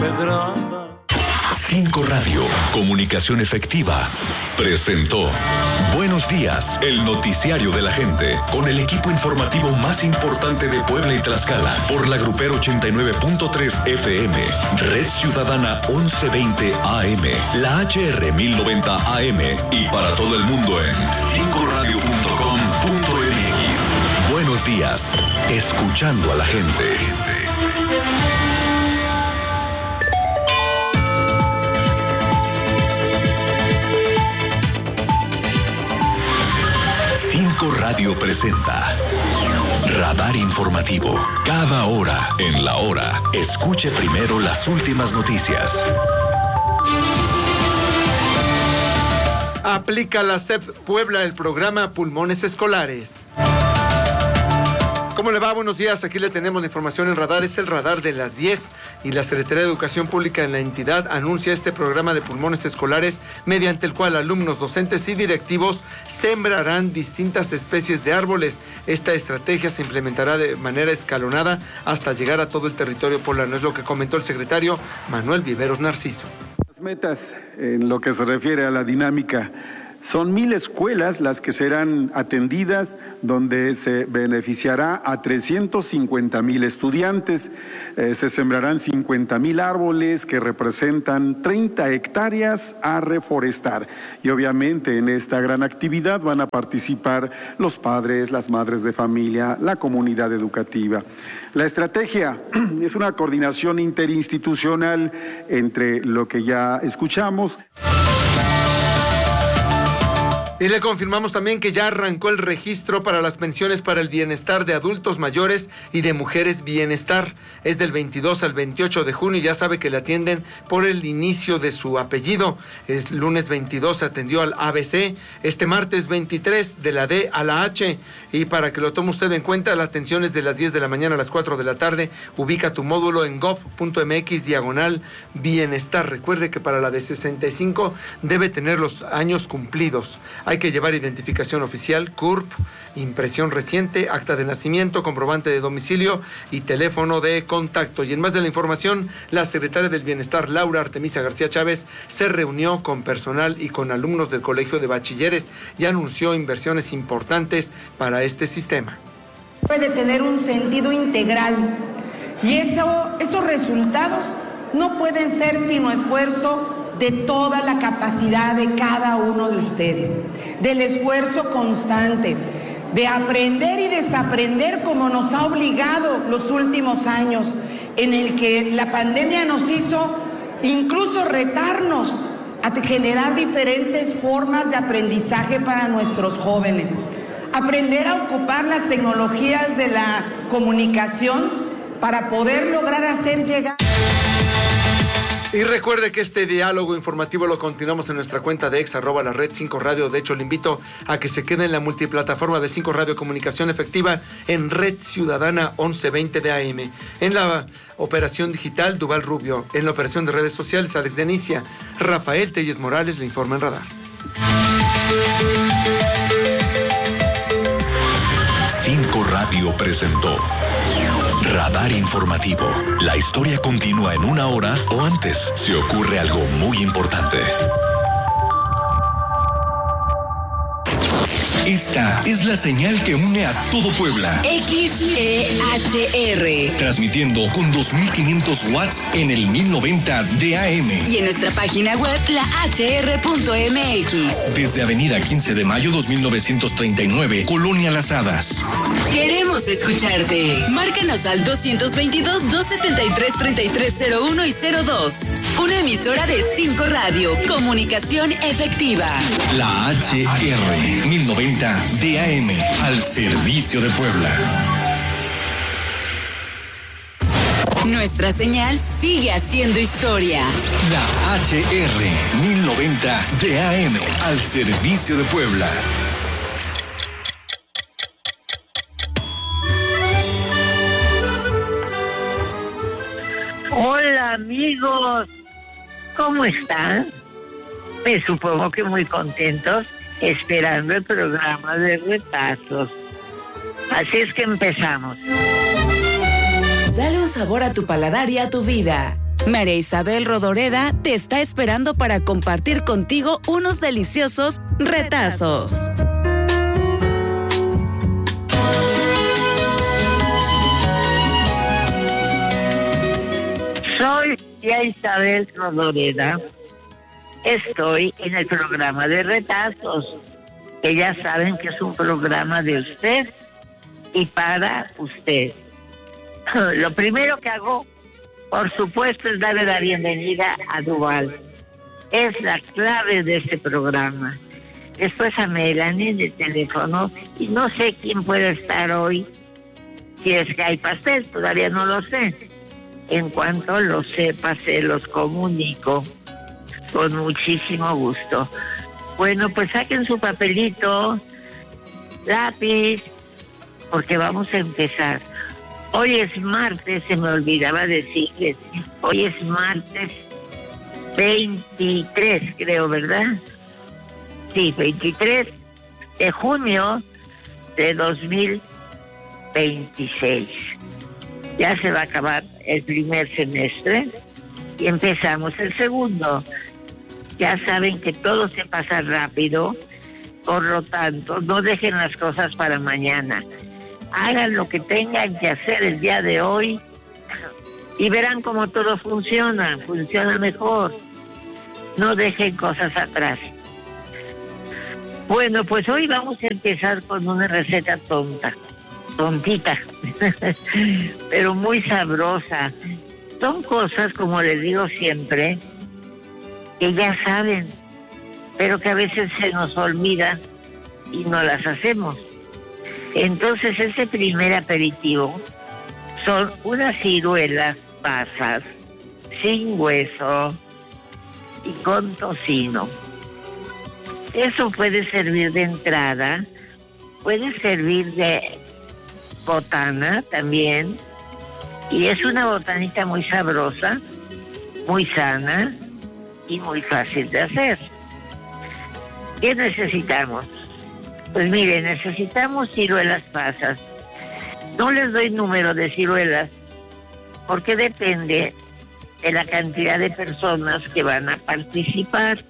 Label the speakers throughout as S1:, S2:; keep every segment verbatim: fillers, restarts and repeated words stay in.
S1: cinco Radio, comunicación efectiva, presentó Buenos Días, el noticiario de la gente, con el equipo informativo más importante de Puebla y Tlaxcala, por la Grupero ochenta y nueve punto tres F M, Red Ciudadana once veinte A M, la H R mil noventa A M y para todo el mundo en cinco radio punto com punto m x. Buenos días, escuchando a la gente. cinco Radio presenta Radar Informativo. Cada hora en la hora, escuche primero las últimas noticias.
S2: Aplica la S E P Puebla el programa Pulmones Escolares. ¿Cómo le va? Buenos días. Aquí le tenemos la información en Radar. Es el Radar de las diez y la Secretaría de Educación Pública en la entidad anuncia este programa de pulmones escolares mediante el cual alumnos, docentes y directivos sembrarán distintas especies de árboles. Esta estrategia se implementará de manera escalonada hasta llegar a todo el territorio poblano. Es lo que comentó el secretario Manuel Viveros Narciso.
S3: Las metas en lo que se refiere a la dinámica. Son mil escuelas las que serán atendidas, donde se beneficiará a trescientos cincuenta mil estudiantes. Eh, se sembrarán cincuenta mil árboles que representan treinta hectáreas a reforestar. Y obviamente en esta gran actividad van a participar los padres, las madres de familia, la comunidad educativa. La estrategia es una coordinación interinstitucional entre lo que ya escuchamos.
S2: Y le confirmamos también que ya arrancó el registro para las pensiones para el bienestar de adultos mayores y de mujeres bienestar. Es del veintidós al veintiocho de junio y ya sabe que le atienden por el inicio de su apellido. Es lunes veintidós se atendió al A B C, este martes veintitrés de la D a la H. Y para que lo tome usted en cuenta, la atención es de las diez de la mañana a las cuatro de la tarde. Ubica tu módulo en gob punto m x diagonal bienestar. Recuerde que para la de sesenta y cinco debe tener los años cumplidos. Hay que llevar identificación oficial, C U R P, impresión reciente, acta de nacimiento, comprobante de domicilio y teléfono de contacto. Y en más de la información, la secretaria del Bienestar, Laura Artemisa García Chávez, se reunió con personal y con alumnos del Colegio de Bachilleres y anunció inversiones importantes para este sistema.
S4: Puede tener un sentido integral y eso, esos resultados no pueden ser sino esfuerzo de toda la capacidad de cada uno de ustedes, del esfuerzo constante, de aprender y desaprender como nos ha obligado los últimos años, en el que la pandemia nos hizo incluso retarnos a generar diferentes formas de aprendizaje para nuestros jóvenes, aprender a ocupar las tecnologías de la comunicación para poder lograr hacer llegar...
S2: Y recuerde que este diálogo informativo lo continuamos en nuestra cuenta de ex, arroba la red cinco Radio. De hecho, le invito a que se quede en la multiplataforma de cinco Radio Comunicación Efectiva en Red Ciudadana once veinte de A M. En la operación digital, Duval Rubio. En la operación de redes sociales, Alex Denicia. Rafael Telles Morales le informa en Radar.
S1: cinco Radio presentó Radar Informativo. La historia continúa en una hora o antes. Se ocurre algo muy importante. Esta es la señal que une a todo Puebla.
S5: X E H R.
S1: Transmitiendo con dos mil quinientos watts en el mil noventa de A M.
S5: Y en nuestra página web, la h r punto m x.
S1: Desde Avenida quince de mayo dos mil novecientos treinta y nueve, Colonia Las Hadas.
S5: Queremos escucharte. Márcanos al dos veintidós, doscientos setenta y tres, treinta y tres cero uno y cero dos. Una emisora de cinco Radio. Comunicación efectiva.
S1: La H R mil noventa de A M, al servicio de Puebla.
S5: Nuestra señal sigue haciendo historia.
S1: La H R mil noventa de A M, al servicio de Puebla.
S6: Hola amigos, ¿cómo están? Me supongo que muy contentos, esperando el programa de retazos. Así es que empezamos.
S5: Dale un sabor a tu paladar y a tu vida. María Isabel Rodoreda te está esperando para compartir contigo unos deliciosos retazos.
S6: Soy María Isabel Rodoreda. Estoy en el programa de retazos, que ya saben que es un programa de usted y para usted. Lo primero que hago, por supuesto, es darle la bienvenida a Duval. Es la clave de este programa. Después a Melanie en el teléfono, y no sé quién puede estar hoy. Si es que hay pastel, todavía no lo sé. En cuanto lo sepa, se los comunico con muchísimo gusto. Bueno, pues saquen su papelito, lápiz, porque vamos a empezar. Hoy es martes, se me olvidaba decirles. Hoy es martes veintitrés, creo, ¿verdad? Sí, veintitrés de junio de dos mil veintiséis. Ya se va a acabar el primer semestre y empezamos el segundo. Ya saben que todo se pasa rápido, por lo tanto, no dejen las cosas para mañana. Hagan lo que tengan que hacer el día de hoy y verán cómo todo funciona, funciona mejor. No dejen cosas atrás. Bueno, pues hoy vamos a empezar con una receta tonta, tontita, pero muy sabrosa. Son cosas, como les digo siempre, que ya saben, pero que a veces se nos olvida y no las hacemos. Entonces, ese primer aperitivo son unas ciruelas pasas, sin hueso y con tocino. Eso puede servir de entrada, puede servir de botana también, y es una botanita muy sabrosa, muy sana y muy fácil de hacer. ¿Qué necesitamos? Pues mire, necesitamos ciruelas pasas. No les doy número de ciruelas porque depende de la cantidad de personas que van a participar.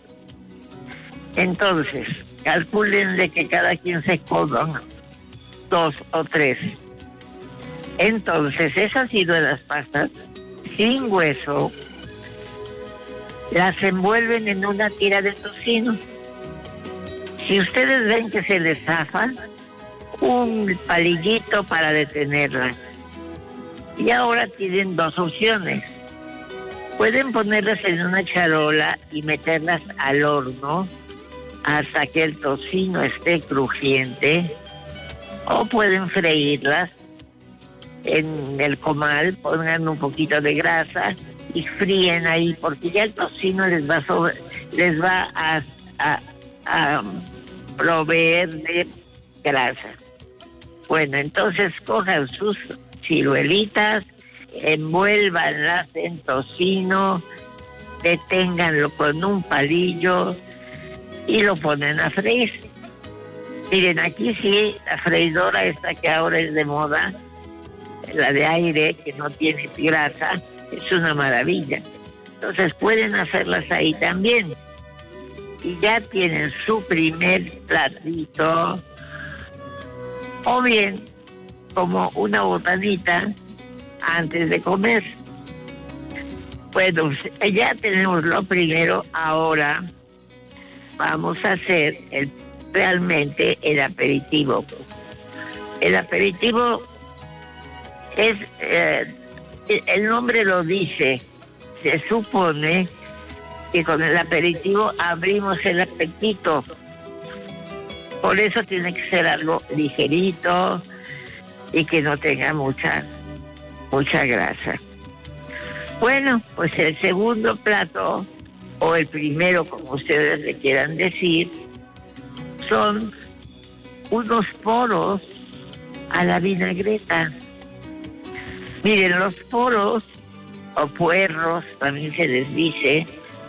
S6: Entonces, calculen de que cada quien se coma dos o tres. Entonces, esas ciruelas pasas, sin hueso, las envuelven en una tira de tocino. Si ustedes ven que se les zafa, un palillito para detenerla. Y ahora tienen dos opciones. Pueden ponerlas en una charola y meterlas al horno hasta que el tocino esté crujiente, o pueden freírlas en el comal, pongan un poquito de grasa y fríen ahí, porque ya el tocino les va, sobre, les va a, a, a proveer de grasa. Bueno, entonces cojan sus ciruelitas, envuélvanlas en tocino, deténganlo con un palillo y lo ponen a freír. Miren, aquí sí, la freidora esta que ahora es de moda, la de aire, que no tiene grasa, es una maravilla. Entonces pueden hacerlas ahí también. Y ya tienen su primer platito, o bien como una botanita antes de comer. Bueno, ya tenemos lo primero. Ahora vamos a hacer el, realmente el aperitivo. El aperitivo es, eh, el nombre lo dice, se supone que con el aperitivo abrimos el apetito. Por eso tiene que ser algo ligerito y que no tenga mucha, mucha grasa. Bueno, pues el segundo plato, o el primero, como ustedes le quieran decir, son unos poros a la vinagreta. Miren, los poros, o puerros, también se les dice,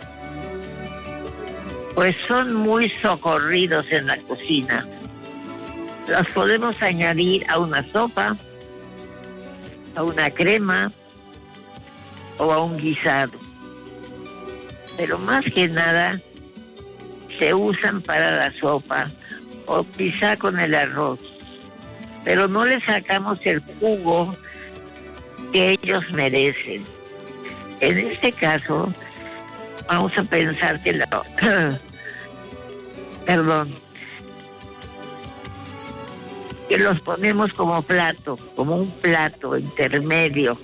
S6: pues son muy socorridos en la cocina. Los podemos añadir a una sopa, a una crema, o a un guisado. Pero más que nada se usan para la sopa o quizá con el arroz. Pero no le sacamos el jugo que ellos merecen. En este caso, vamos a pensar que la... perdón. Que los ponemos como plato, como un plato intermedio.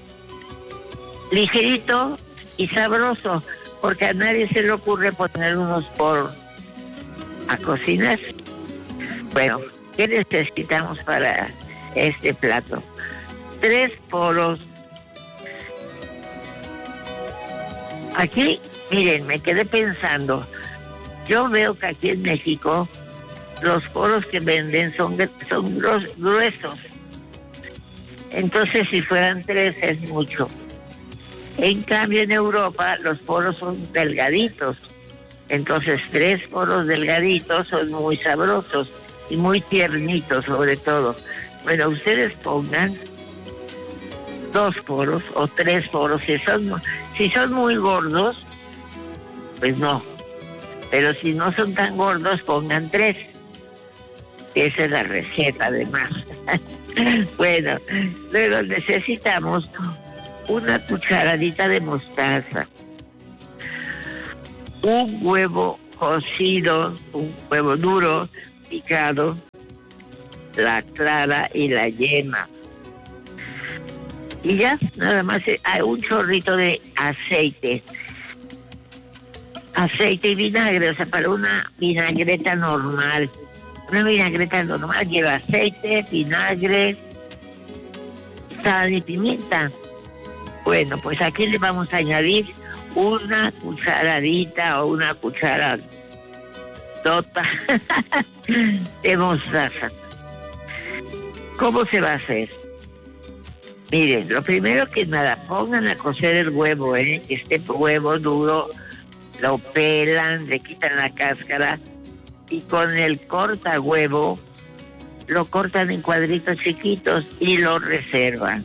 S6: Ligerito y sabroso, porque a nadie se le ocurre poner unos poros a cocinar. Bueno, ¿qué necesitamos para este plato? Tres poros. Aquí, miren, me quedé pensando. Yo veo que aquí en México los poros que venden son, son gruesos. Entonces, si fueran tres es mucho. En cambio, en Europa los poros son delgaditos. Entonces, tres poros delgaditos son muy sabrosos y muy tiernitos, sobre todo. Bueno, ustedes pongan dos poros o tres poros. Si son, si son muy gordos, pues no. Pero si no son tan gordos, pongan tres. Esa es la receta, además. Bueno, luego necesitamos una cucharadita de mostaza, un huevo cocido, un huevo duro, picado, la clara y la yema. Y ya, nada más, hay un chorrito de aceite. Aceite y vinagre, o sea, para una vinagreta normal. Una vinagreta normal lleva aceite, vinagre, sal y pimienta. Bueno, pues aquí le vamos a añadir una cucharadita o una cucharadota de mostaza. ¿Cómo se va a hacer? Miren, lo primero que nada, pongan a cocer el huevo, ¿eh? Este huevo duro, lo pelan, le quitan la cáscara y con el corta huevo lo cortan en cuadritos chiquitos y lo reservan.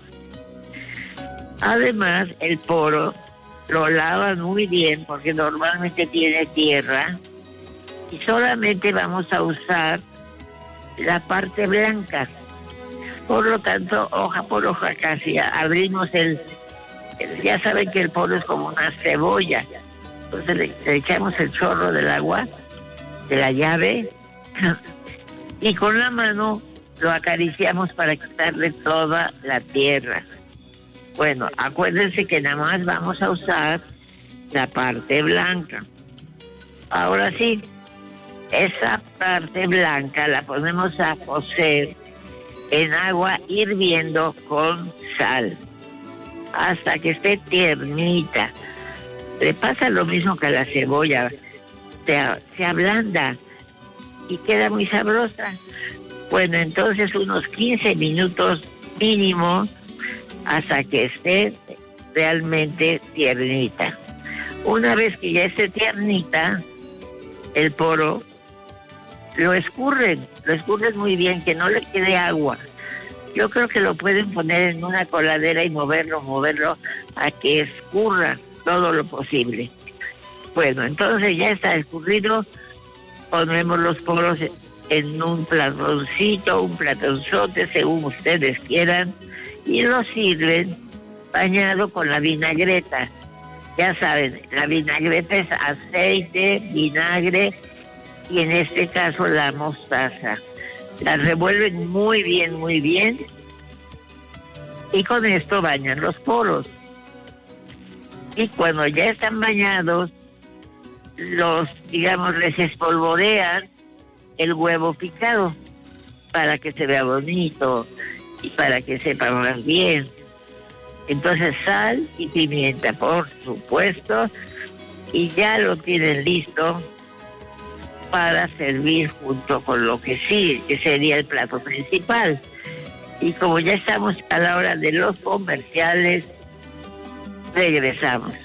S6: Además, el poro lo lavan muy bien porque normalmente tiene tierra y solamente vamos a usar la parte blanca. Por lo tanto, hoja por hoja casi abrimos el, el ya saben que el poro es como una cebolla. Entonces le, le echamos el chorro del agua de la llave y con la mano lo acariciamos para quitarle toda la tierra. Bueno, acuérdense que nada más vamos a usar la parte blanca. Ahora sí, esa parte blanca la ponemos a cocer en agua hirviendo con sal hasta que esté tiernita. Le pasa lo mismo que a la cebolla, se, se ablanda y queda muy sabrosa. Bueno, entonces unos quince minutos mínimo hasta que esté realmente tiernita. Una vez que ya esté tiernita, el poro lo escurren, lo escurren muy bien, que no le quede agua. Yo creo que lo pueden poner en una coladera y moverlo, moverlo a que escurra todo lo posible. Bueno, entonces ya está escurrido, ponemos los poros en un platoncito, un platonzote, según ustedes quieran, y lo sirven bañado con la vinagreta. Ya saben, la vinagreta es aceite, vinagre y en este caso la mostaza. La revuelven muy bien, muy bien y con esto bañan los poros. Y cuando ya están bañados, los, digamos, les espolvorean el huevo picado para que se vea bonito y para que sepa más bien. Entonces sal y pimienta, por supuesto, y ya lo tienen listo para servir junto con lo que sigue, que sería el plato principal. Y como ya estamos a la hora de los comerciales, regresamos.